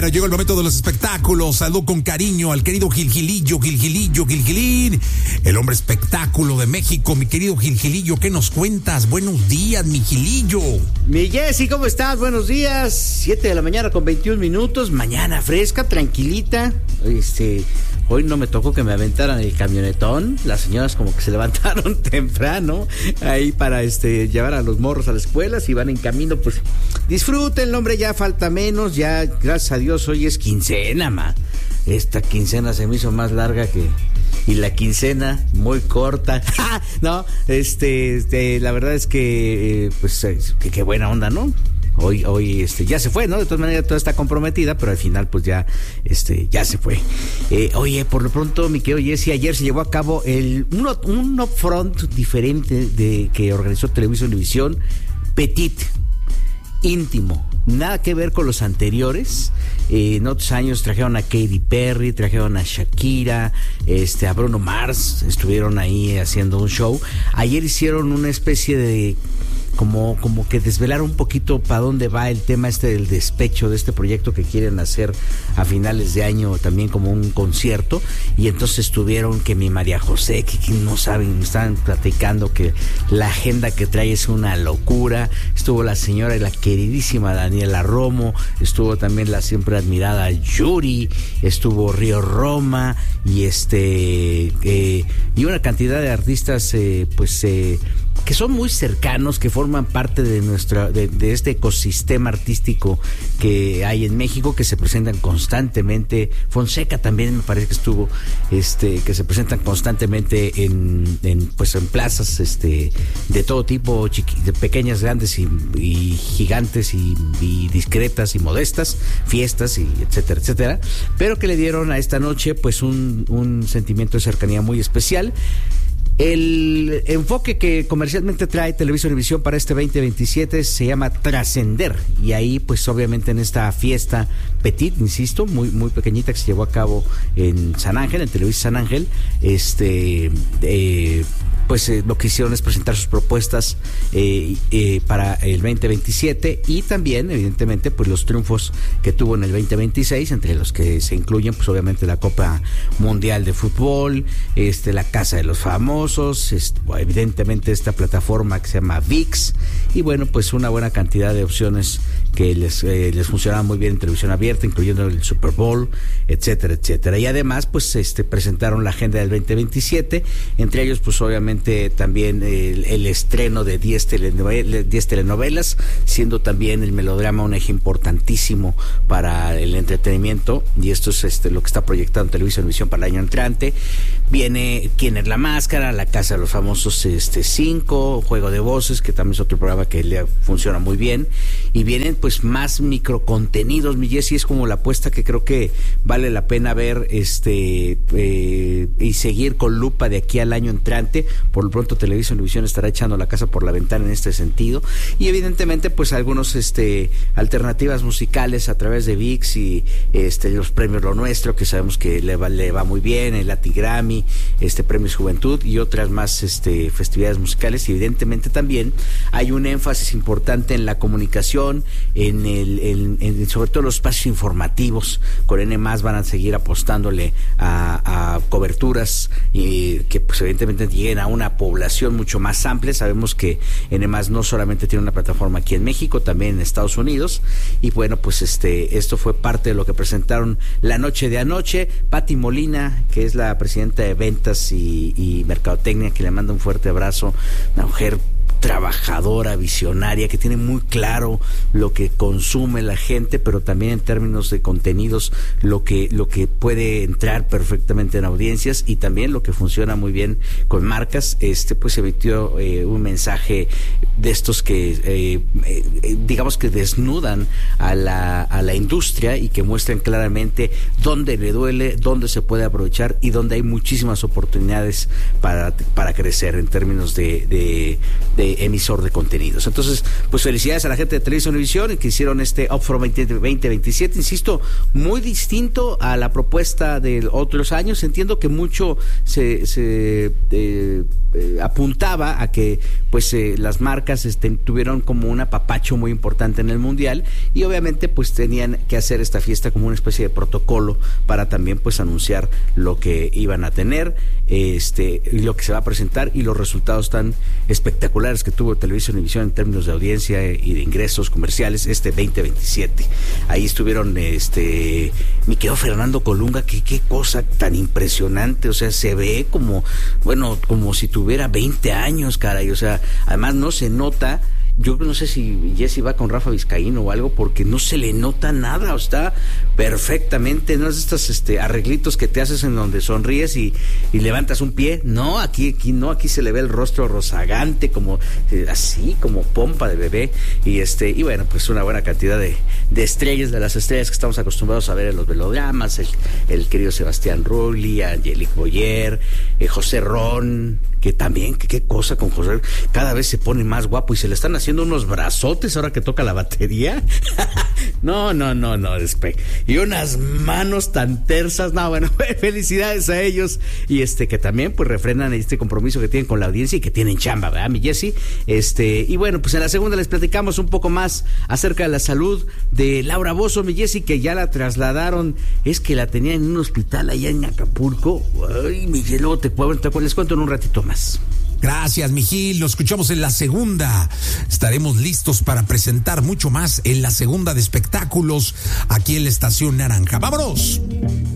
ver, llegó el momento de los espectáculos. Saludo con cariño al querido Gilgilillo, Gilgilín, el hombre espectáculo de México. Mi querido Gilgilillo, ¿qué nos cuentas? Buenos días, mi Gilillo. Mi Jessy, ¿cómo estás? Buenos días. 7 de la mañana con 21 minutos. Mañana fresca, tranquilita. Hoy no me tocó que me aventaran el camionetón. Las señoras como que se levantaron temprano ahí para llevar a los morros a la escuela. Si van en camino, pues disfruten, hombre, ya falta menos. Ya, gracias a Dios, hoy es quincena, ma. Esta quincena se me hizo más larga y la quincena muy corta. No, la verdad es que qué buena onda, ¿no? Hoy ya se fue, ¿no? De todas maneras toda está comprometida, pero al final pues ya se fue. Oye, por lo pronto, mi querido Jessy, ayer se llevó a cabo un upfront diferente que organizó Televisa Univisión, Petit, íntimo, nada que ver con los anteriores. En otros años trajeron a Katy Perry, trajeron a Shakira, a Bruno Mars, estuvieron ahí haciendo un show. Ayer hicieron una especie de como que desvelar un poquito para dónde va el tema del despecho de este proyecto que quieren hacer a finales de año, también como un concierto. Y entonces estuvieron que mi María José, que no saben, me estaban platicando que la agenda que trae es una locura. Estuvo la señora y la queridísima Daniela Romo, estuvo también la siempre admirada Yuri, estuvo Río Roma y y una cantidad de artistas que son muy cercanos, que forman parte de este ecosistema artístico que hay en México, que se presentan constantemente. Fonseca también me parece que estuvo, que se presentan constantemente en plazas de todo tipo, de pequeñas, grandes y gigantes y discretas y modestas, fiestas y etcétera, etcétera, pero que le dieron a esta noche pues un sentimiento de cercanía muy especial. El enfoque que comercialmente trae Televisa Univisión para este 2027 se llama Trascender, y ahí pues obviamente en esta fiesta Petit, insisto, muy muy pequeñita, que se llevó a cabo en San Ángel, en Televisa San Ángel, lo que hicieron es presentar sus propuestas para el 2027 y también, evidentemente, pues los triunfos que tuvo en el 2026, entre los que se incluyen, pues obviamente la Copa Mundial de Fútbol, la Casa de los Famosos, evidentemente esta plataforma que se llama ViX, y bueno, pues una buena cantidad de opciones que les funcionaban muy bien en televisión abierta, incluyendo el Super Bowl, etcétera, etcétera. Y además, pues presentaron la agenda del 2027, entre ellos, pues obviamente también el estreno de 10 telenovelas, siendo también el melodrama un eje importantísimo para el entretenimiento, y esto es lo que está proyectando Televisa Univisión para el año entrante. Viene ¿Quién es la máscara?, La Casa de los Famosos 5, Juego de Voces, que también es otro programa que le funciona muy bien, y vienen pues más microcontenidos, mi Jessy. Es como la apuesta que creo que vale la pena ver y seguir con lupa de aquí al año entrante. Por lo pronto Televisa Univisión estará echando la casa por la ventana en este sentido, y evidentemente pues algunos alternativas musicales a través de ViX y los premios Lo Nuestro, que sabemos que le va muy bien, el Latin Grammy, Premios Juventud y otras más festividades musicales. Y evidentemente también hay un énfasis importante en la comunicación, en sobre todo los espacios informativos. Con N+ van a seguir apostándole a coberturas que pues evidentemente lleguen a una población mucho más amplia. Sabemos que N+ no solamente tiene una plataforma aquí en México, también en Estados Unidos, y bueno, pues esto fue parte de lo que presentaron la noche de anoche. Pati Molina, que es la presidenta de ventas y mercadotecnia, que le manda un fuerte abrazo, una mujer trabajadora, visionaria, que tiene muy claro lo que consume la gente, pero también en términos de contenidos lo que puede entrar perfectamente en audiencias, y también lo que funciona muy bien con marcas. Pues emitió un mensaje de estos que digamos que desnudan a la industria y que muestran claramente dónde le duele, dónde se puede aprovechar y dónde hay muchísimas oportunidades para crecer en términos de emisor de contenidos. Entonces, pues felicidades a la gente de Televisa Univisión, que hicieron este Upfront 2027, insisto, muy distinto a la propuesta de otros años. Entiendo que mucho se apuntaba a que pues las marcas marcas tuvieron como un apapacho muy importante en el Mundial, y obviamente pues tenían que hacer esta fiesta como una especie de protocolo para también pues anunciar lo que iban a tener, y lo que se va a presentar, y los resultados tan espectaculares que tuvo Televisa Univisión en términos de audiencia y de ingresos comerciales 2027. Ahí estuvieron mi querido Fernando Colunga, que qué cosa tan impresionante, o sea, se ve como si tuviera 20 años, caray, o sea, además no se nota. Yo no sé si Jesse va con Rafa Vizcaíno o algo, porque no se le nota nada, o está perfectamente, no es estos arreglitos que te haces en donde sonríes y levantas un pie. No, aquí no, aquí se le ve el rostro rozagante, como así, como pompa de bebé, y bueno, pues una buena cantidad de estrellas, de las estrellas que estamos acostumbrados a ver en los velodramas, el querido Sebastián Rulli, Angelique Boyer, José Ron, que también, qué cosa con José, cada vez se pone más guapo y se le están haciendo unos brazotes ahora que toca la batería. No, y unas manos tan tersas. No, bueno, felicidades a ellos, y que también pues refrendan este compromiso que tienen con la audiencia y que tienen chamba, ¿verdad, mi Jessy? Y bueno, pues en la segunda les platicamos un poco más acerca de la salud de Laura Bozzo, mi Jessy, que ya la trasladaron, es que la tenían en un hospital allá en Acapulco. Ay, Miguel, luego les cuento en un ratito más. Gracias, mi Gil. Lo escuchamos en la segunda. Estaremos listos para presentar mucho más en la segunda de espectáculos aquí en la Estación Naranja. ¡Vámonos!